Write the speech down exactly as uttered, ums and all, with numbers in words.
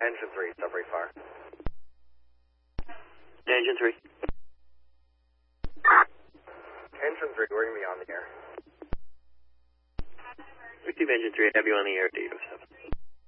Engine three, separate fire. Engine three. Engine three, we're going to be on the air. Receive engine three, have you on the air, Dave.